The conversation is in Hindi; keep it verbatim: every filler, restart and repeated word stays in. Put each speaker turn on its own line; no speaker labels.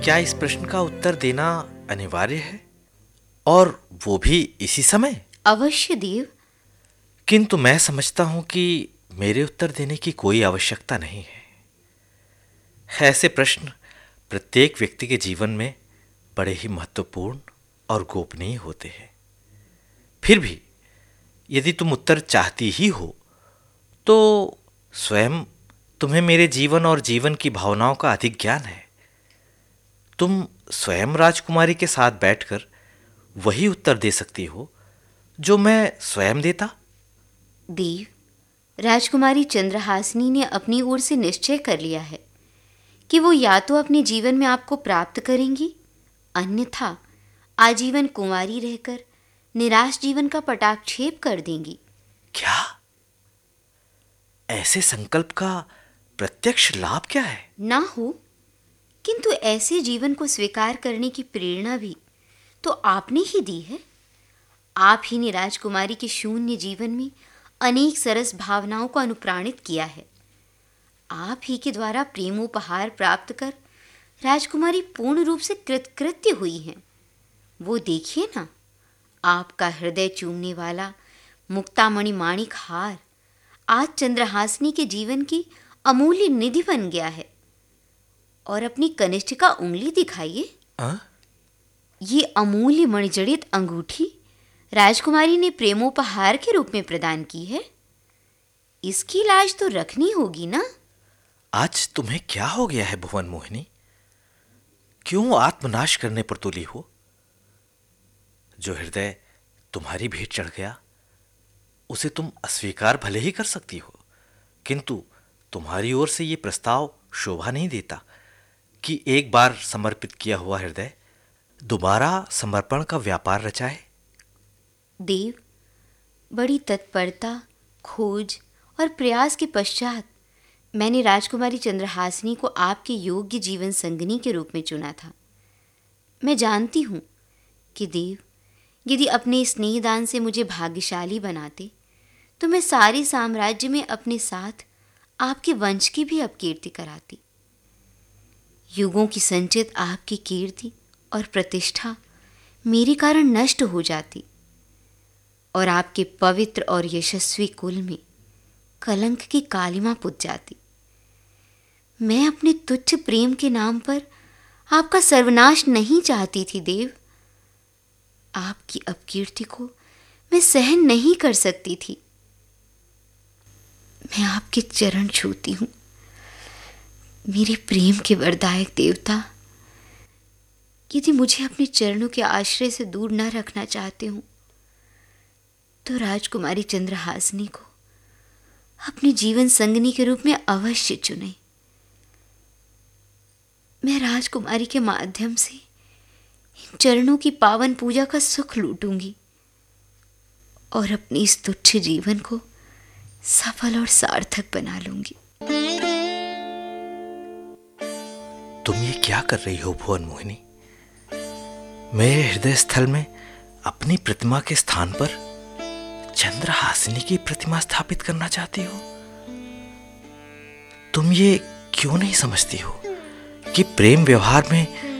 क्या इस प्रश्न का उत्तर देना अनिवार्य है, और वो भी इसी समय?
अवश्य देव।
किंतु मैं समझता हूं कि मेरे उत्तर देने की कोई आवश्यकता नहीं है। ऐसे प्रश्न प्रत्येक व्यक्ति के जीवन में बड़े ही महत्वपूर्ण और गोपनीय होते हैं। फिर भी यदि तुम उत्तर चाहती ही हो तो स्वयं तुम्हें मेरे जीवन और जीवन की भावनाओं का अधिक ज्ञान है। तुम स्वयं राजकुमारी के साथ बैठकर वही उत्तर दे सकती हो जो मैं स्वयं देता।
देव, राजकुमारी चंद्रहासिनी ने अपनी ओर से निश्चय कर लिया है कि वो या तो अपने जीवन में आपको प्राप्त करेंगी, अन्यथा आजीवन कुंवारी रहकर निराश जीवन का पटाक्षेप कर देंगी।
क्या ऐसे संकल्प का प्रत्यक्ष लाभ क्या है?
ना हो, किंतु ऐसे जीवन को स्वीकार करने की प्रेरणा भी तो आपने ही दी है। आप ही ने राजकुमारी के शून्य जीवन में अनेक सरस भावनाओं को अनुप्राणित किया है। आप ही के द्वारा प्रेमोपहार प्राप्त कर राजकुमारी पूर्ण रूप से कृतकृत्य हुई हैं। वो देखिए ना, आपका हृदय चूमने वाला मुक्तामणि माणिक हार आज चंद्रहासिनी के जीवन की अमूल्य निधि बन गया है। और अपनी कनिष्ठिका उंगली दिखाइए।
आ?
ये अमूल्य मणिजड़ित अंगूठी राजकुमारी ने प्रेमोपहार के रूप में प्रदान की है। इसकी लाज तो रखनी होगी ना।
आज तुम्हें क्या हो गया है भुवन मोहिनी? क्यों आत्मनाश करने पर तुली हो? जो हृदय तुम्हारी भेंट चढ़ गया उसे तुम अस्वीकार भले ही कर सकती हो, किंतु तुम्हारी ओर से ये प्रस्ताव शोभा नहीं देता कि एक बार समर्पित किया हुआ हृदय दोबारा समर्पण का व्यापार रचाए।
देव, बड़ी तत्परता, खोज और प्रयास के पश्चात मैंने राजकुमारी चंद्रहासिनी को आपके योग्य जीवन संगिनी के रूप में चुना था। मैं जानती हूँ कि देव, यदि अपने स्नेहदान से मुझे भाग्यशाली बनाते तो मैं सारे साम्राज्य में अपने साथ आपके वंश की भी अपकीर्ति कराती। युगों की संचित आपकी कीर्ति और प्रतिष्ठा मेरे कारण नष्ट हो जाती और आपके पवित्र और यशस्वी कुल में कलंक की कालिमा पुत जाती। मैं अपने तुच्छ प्रेम के नाम पर आपका सर्वनाश नहीं चाहती थी देव। आपकी अपकीर्ति को मैं सहन नहीं कर सकती थी। मैं आपके चरण छूती हूँ, मेरे प्रेम के वरदायक देवता। यदि मुझे अपने चरणों के आश्रय से दूर न रखना चाहते हो तो राजकुमारी चंद्रहासिनी को अपने जीवन संगिनी के रूप में अवश्य चुने। मैं राजकुमारी के माध्यम से इन चरणों की पावन पूजा का सुख लूटूंगी और अपने इस तुच्छ जीवन को सफल और सार्थक बना लूंगी।
तुम ये क्या कर रही हो भुवन मोहिनी? मेरे हृदय स्थल में अपनी प्रतिमा के स्थान पर चंद्रहासिनी की प्रतिमा स्थापित करना चाहती हो? तुम ये क्यों नहीं समझती हो कि प्रेम व्यवहार में